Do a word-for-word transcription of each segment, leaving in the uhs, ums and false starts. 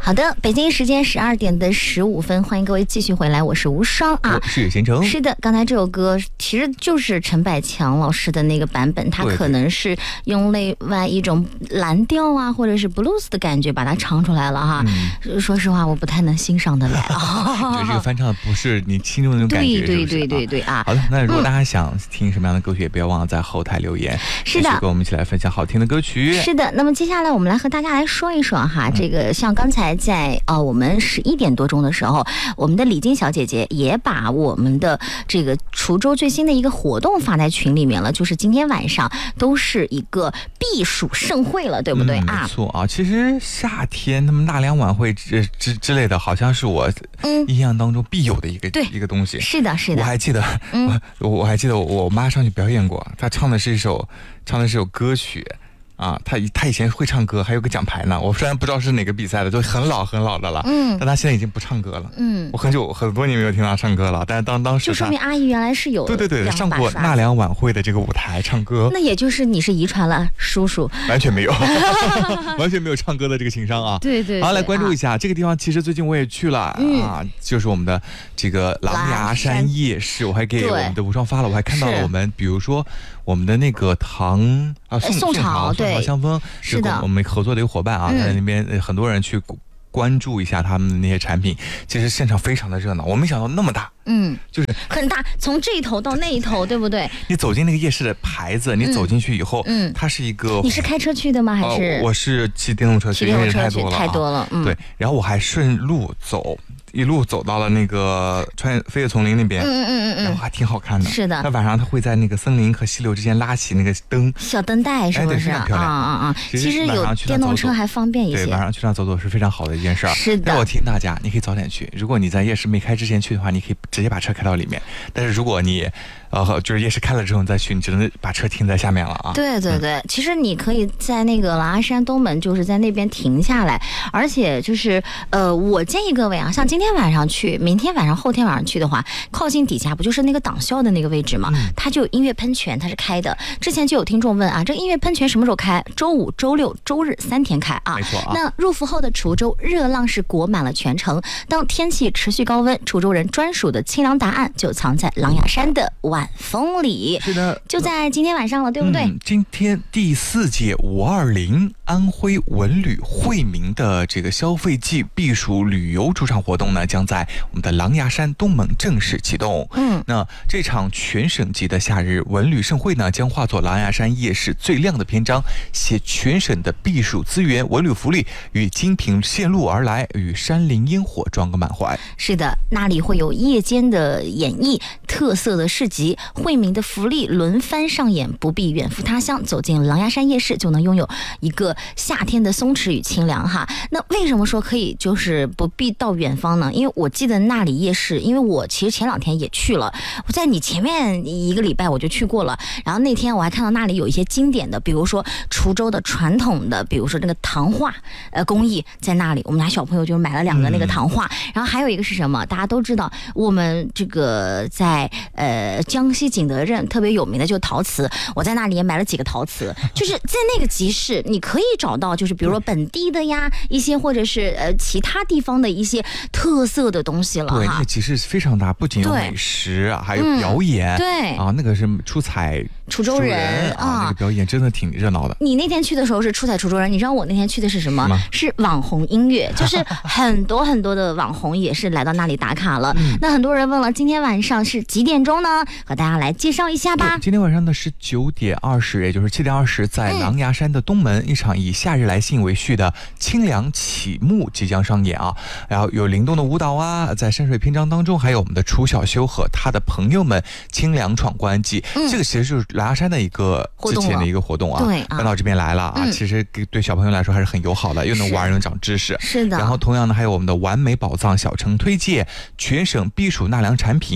好的，北京时间十二点的十五分，欢迎各位继续回来，我是无双啊， 我是贤成。 是的，刚才这首歌其实就是陈百强老师的那个版本，他可能是用另外一种蓝调啊，或者是 blues 的感觉把它唱出来了哈。嗯、说实话，我不太能欣赏得来啊。 对，这个翻唱不是你心中的那种感觉， 对对对对对啊。 好的，那如果大家想听什么样的歌曲，也不要忘了在后台留言， 是的， 跟我们一起来分享好听的歌曲。 是的，那么接下来我们来和大家来说一说哈，这个像刚才在呃我们十一点多钟的时候，我们的李晶小姐姐也把我们的这个滁州最新的一个活动发在群里面了，就是今天晚上都是一个避暑盛会了，对不对、嗯、啊？ 没错啊，其实夏天那么纳凉晚会之之之类的，好像是我印象当中必有的一个、嗯、一个东西。 是的，是的， 我还记得，嗯、我我还记得我妈上去表演过，她唱的是一首唱的是一首歌曲。啊，他他以前会唱歌，还有个奖牌呢。我虽然不知道是哪个比赛的，就很老很老的了。嗯，但他现在已经不唱歌了。嗯，我很久很多年没有听他唱歌了。但是当当时就说明阿姨原来是有对对对上过纳凉晚会的这个舞台唱歌。 那也就是你是遗传了叔叔， 完全没有，完全没有唱歌的这个情商啊。 对 对, 对。 好，来关注一下、啊、这个地方，其实最近我也去了、嗯、啊，就是我们的这个狼牙山夜市，我还给我们的无双发了，我还看到了我们，比如说我们的那个唐啊宋宋朝对。 好香风是的， 我们合作的一个伙伴啊，在那边很多人去关注一下他们的那些产品，其实现场非常的热闹，我没想到那么大，嗯，就是很大，从这一头到那一头，对不对？ 你走进那个夜市的牌子，你走进去以后，嗯，它是一个， 你是开车去的吗？还是、 呃、我是骑电动车去，因为人太多了， 太多了，嗯， 对，然后我还顺路走。一路走到了那个穿飞跃丛林那边，嗯嗯嗯嗯，然后还挺好看的。 是的， 那晚上他会在那个森林和溪流之间拉起那个灯， 小灯带，是不是？ 哎、漂亮啊啊啊！其实有电动车还方便一些。 对，晚上去那走走是非常好的一件事儿。 是的。 但我提醒大家，你可以早点去。如果你在夜市没开之前去的话，你可以直接把车开到里面。但是如果你呃，就是夜市开了之后你再去，你只能把车停在下面了啊。 对对对，嗯、其实你可以在那个狼牙山东门，就是在那边停下来，而且就是呃，我建议各位啊，像今天晚上去，明天晚上、后天晚上去的话，靠近底下不就是那个党校的那个位置吗？嗯、它就有音乐喷泉，它是开的。之前就有听众问啊，这个音乐喷泉什么时候开？周五、周六、周日三天开啊。 没错啊。 那入伏后的滁州热浪是裹满了全城，当天气持续高温，滁州人专属的清凉答案就藏在狼牙山的晚风里。 是的， 就在今天晚上了，对不对？ 嗯、今天第四届五二零安徽文旅惠民的这个消费季避暑旅游主场活动呢，将在我们的狼牙山东门正式启动。嗯，那这场全省级的夏日文旅盛会呢，将化作狼牙山夜市最亮的篇章，携全省的避暑资源、文旅福利与精品线路而来，与山林烟火撞个满怀。 是的，那里会有夜间的演绎、特色的市集、惠民的福利轮番上演，不必远赴他乡，走进狼牙山夜市就能拥有一个夏天的松弛与清凉哈。那为什么说可以就是不必到远方呢？因为我记得那里夜市，因为我其实前两天也去了，我在你前面一个礼拜我就去过了，然后那天我还看到那里有一些经典的，比如说滁州的传统的，比如说那个糖画呃工艺在那里，我们家小朋友就买了两个那个糖画、嗯、然后还有一个是什么？大家都知道我们这个在呃江西景德镇特别有名的就是陶瓷，我在那里也买了几个陶瓷，就是在那个集市你可以找到就是比如说本地的呀一些或者是呃其他地方的一些特色的东西了哈。 对，那个集市非常大，不仅有美食还有表演、嗯、 对啊，那个是出彩滁州人啊，那个表演真的挺热闹的。 你那天去的时候是出彩滁州人，你知道我那天去的是什么？是网红音乐，就是很多很多的网红也是来到那里打卡了、嗯、那很多人问了今天晚上是几点钟呢？和大家来介绍一下吧。 今天晚上的是九点二十，也就是七点二十，在狼牙山的东门、嗯、一场以夏日来信为序的清凉启幕即将上演啊，然后有灵动的舞蹈啊，在山水篇章当中还有我们的楚小修和他的朋友们清凉闯关记、嗯、这个其实就是狼牙山的一个之前的一个活动啊， 对， 搬到这边来了啊、嗯、其实对小朋友来说还是很友好的，又能玩又能长知识。 是的。 然后同样呢还有我们的完美宝藏小城推介，全省避暑纳凉产品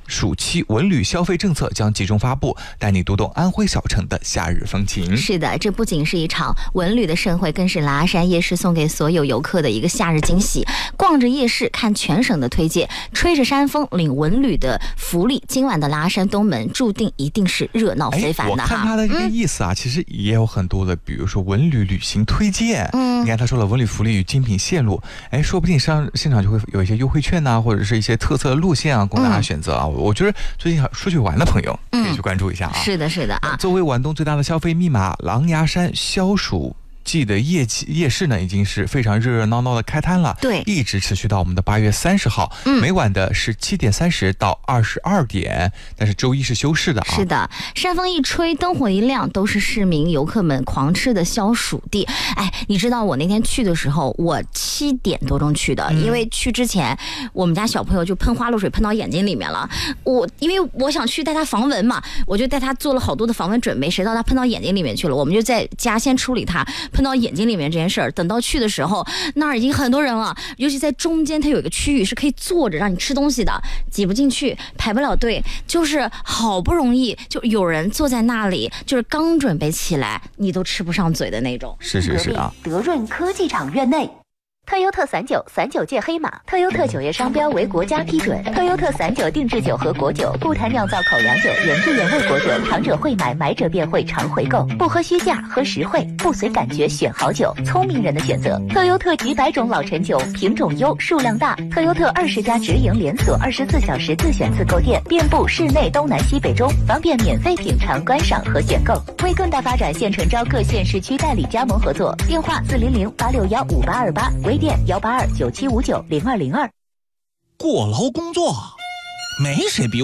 暑期文旅消费政策将集中发布，带你读懂安徽小城的夏日风情。 是的，这不仅是一场文旅的盛会，更是狼牙山夜市送给所有游客的一个夏日惊喜。逛着夜市，看全省的推介，吹着山风，领文旅的福利。今晚的狼牙山东门注定一定是热闹非凡的哈。 我看他的这个意思啊、嗯，其实也有很多的，比如说文旅旅行推荐。嗯，你看他说了文旅福利与精品线路，哎，说不定上现场就会有一些优惠券呐、啊，或者是一些特色的路线啊，供大家选择啊。嗯、我觉得最近出去玩的朋友可以去关注一下啊。 嗯、是的，是的啊。 作为皖东最大的消费密码，狼牙山消暑季的夜夜市呢，已经是非常热热闹闹的开摊了， 对， 一直持续到我们的八月三十号，嗯，每晚的是七点三十到二十二点，但是周一是休市的啊。 是的，山风一吹，灯火一亮，都是市民游客们狂吃的消暑地。哎，你知道我那天去的时候，我七点多钟去的，嗯、因为去之前我们家小朋友就喷花露水喷到眼睛里面了，我因为我想去带他防蚊嘛，我就带他做了好多的防蚊准备，谁知道他喷到眼睛里面去了，我们就在家先处理他喷到眼睛里面这件事儿，等到去的时候，那儿已经很多人了，尤其在中间，它有一个区域是可以坐着让你吃东西的，挤不进去，排不了队，就是好不容易就有人坐在那里，就是刚准备起来，你都吃不上嘴的那种。 是是是啊， 德润科技厂院内。特优特散酒，散酒界黑马。特优特酒业商标为国家批准。特优特散酒定制酒和果酒，不谈酿造口粮酒，原汁原味果酒，尝者会买，买者便会常回购。不喝虚价，喝实惠，不随感觉选好酒，聪明人的选择。特优特几百种老陈酒，品种优，数量大。特优特二十家直营连锁，二十四小时自选自购店，遍布市内东南西北中，方便免费品尝、观赏和选购。为更大发展，现诚招各县市区代理加盟合作，电话四零零八六幺五八二八。微店幺八二九七五九零二零二。 过劳工作，没谁比